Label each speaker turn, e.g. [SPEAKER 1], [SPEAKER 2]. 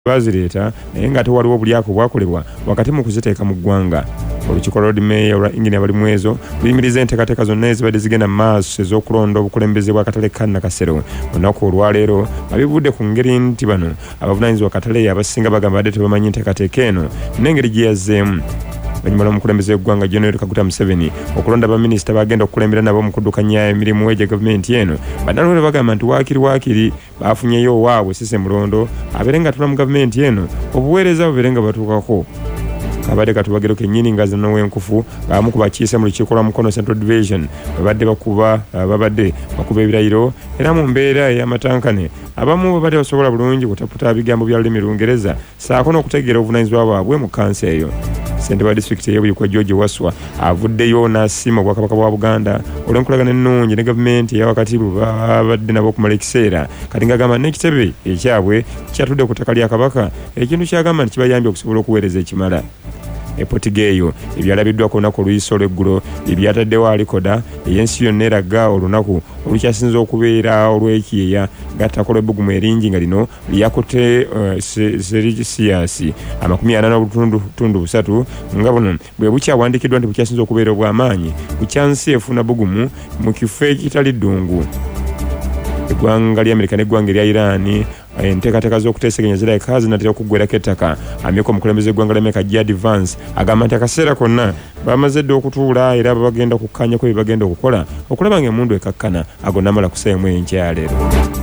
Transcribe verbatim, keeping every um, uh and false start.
[SPEAKER 1] bazireeta naye nga tewaliwo obulyako bwakolebwa wakati mu kuziteeka mu ggwanga. Olukiiko Lord Mayor olwa Engine abali mu ezo luyimiriza enteekateeka zonna ezibadde zigenda mu maaso ez'okulonda obukulembeze bw'akatale ka Nakasero. Olunaku olwaleero babivudde ku ngeri nti bano abavunaanyizibwa akatale abasinga bagamba badde tebamanyi nteekateeka eno n'engeri gye yazzeemu. Banyuma n'omukulembeze w'eggwanga General Kaguta Museveni okulonda baminisita bagenda okukulembera nabo mu kuddukanya emirimu egya gavumenti eno. Bannalonda bagamba nti waakiri waakiri baafunyeyo owaabwe Cissy Mulondo abeere nga atula mu gavumenti eno obuweereza bubeere nga batuukako. Kabadde katubagero kennyini nga zino w'enkufu abamu ku bakiise mu lukiiko lwa Mukono Central Division babadde bakuba babadde bakuba ebirayiro era mu mbeera ey'amatankane abamu babadde basobola bulungi kutaputa bigambo bya lulimi Lungereza saako n'okutegeera obuvunaanyizibwa bwabwe mu kansa eyo. Ssentebe wa disitulikiti ey'Ebuyikwa George Waswa avuddeyo n'asiima Obwakabaka bwa Buganda olw'enkolagana ennungi ne gavumenti ey'awakati bwe babadde nabo okumala ekiseera kati ng'agamba n'ekitebe ekyabwe kyatudde ku ttaka lya Kabaka ekintu ky'agamba nti kibayambye okusobola okuweereza ekimala. Epotiga eyo ebyalabiddwa ku lunaku oluyisa olw'eggulo ebyataddewo alikoda ey'ensi yonna eraga olunaku olukyasinza okubeera olw'ekiyeya gattako lw'ebbugumu eringi nga lino lyakutte serisiyasi amakumi ana n'obutundu busatu nga buno bwe bukyawandiikiddwa nti bukyasinza okubeera obw'amaanyi bukyansi efuna bbugumu mu kifo ekitali ddungu. Eggwanga lya Amerika n'eggwanga erya Iran enteekateeka z'okuteeseganya zirabika zinatera okuggwerako ettaka. Amyuka omukulembeze w'eggwanga ly'America J D Vance agamba nti akaseera konna bamaze dde okutuula era babagenda kukkanya ku bye bagenda okukola okulaba ng'emmundu ekakkana agonnamala kuseemu enkyaleero.